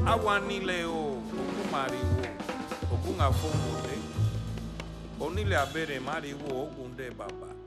Awanile o okumariwo okungafomote onile abere mariwo ogunde baba